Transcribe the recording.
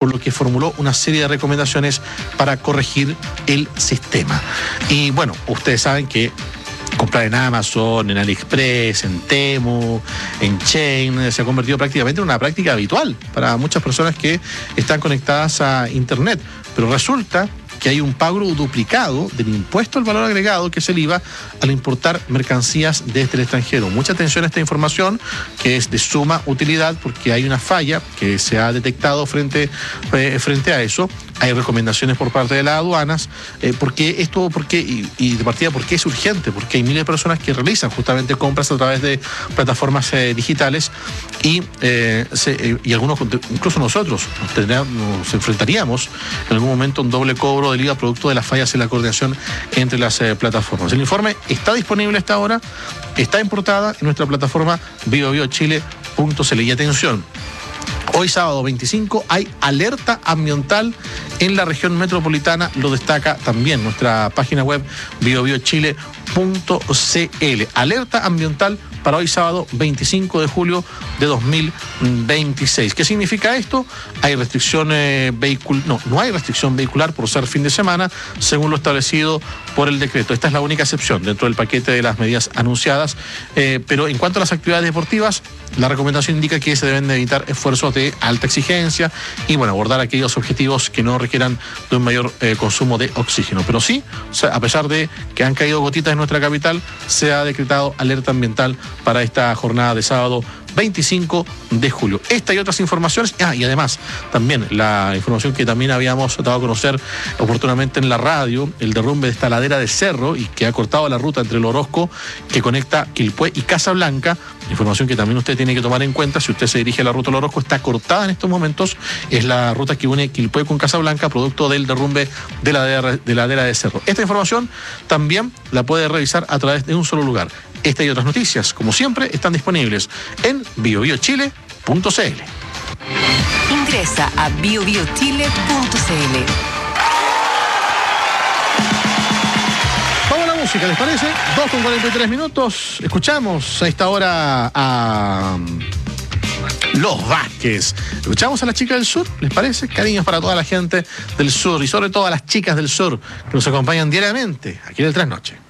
por lo que formuló una serie de recomendaciones para corregir el sistema. Y bueno, ustedes saben que comprar en Amazon, en AliExpress, en Temu, en Chain, se ha convertido prácticamente en una práctica habitual para muchas personas que están conectadas a Internet. Pero resulta que hay un pago duplicado del impuesto al valor agregado, que es el IVA, al importar mercancías desde el extranjero. Mucha atención a esta información, que es de suma utilidad, porque hay una falla que se ha detectado frente a eso. Hay recomendaciones por parte de las aduanas, porque de partida, porque es urgente, porque hay miles de personas que realizan justamente compras a través de plataformas digitales y algunos, incluso nosotros, nos enfrentaríamos en algún momento a un doble cobro del IVA producto de las fallas en la coordinación entre las plataformas. El informe está disponible a esta hora, está importada en nuestra plataforma biobiochile.cl. Y atención, hoy sábado 25 hay alerta ambiental en la región metropolitana, lo destaca también nuestra página web biobiochile.cl. Alerta ambiental para hoy sábado 25 de julio de 2026. ¿Qué significa esto? Hay restricción no hay restricción vehicular por ser fin de semana, según lo establecido por el decreto. Esta es la única excepción dentro del paquete de las medidas anunciadas, pero en cuanto a las actividades deportivas, la recomendación indica que se deben evitar esfuerzos de alta exigencia y abordar aquellos objetivos que no requieran de un mayor consumo de oxígeno. Pero sí, a pesar de que han caído gotitas en nuestra capital, se ha decretado alerta ambiental para esta jornada de sábado 25 de julio. Esta y otras informaciones, y además también la información que también habíamos dado a conocer oportunamente en la radio, el derrumbe de esta ladera de cerro y que ha cortado la ruta entre el Orozco, que conecta Quilpué y Casablanca. Información que también usted tiene que tomar en cuenta si usted se dirige a la ruta del Orozco, está cortada en estos momentos. Es la ruta que une Quilpué con Casablanca, producto del derrumbe de la ladera de cerro. Esta información también la puede revisar a través de un solo lugar. Esta y otras noticias, como siempre, están disponibles en biobiochile.cl. Ingresa a biobiochile.cl. Vamos a la música, ¿les parece? 2:43. Escuchamos a esta hora a Los Vázquez. Escuchamos a la chica del sur, ¿les parece? Cariños para toda la gente del sur y sobre todo a las chicas del sur que nos acompañan diariamente aquí en el Trasnoche.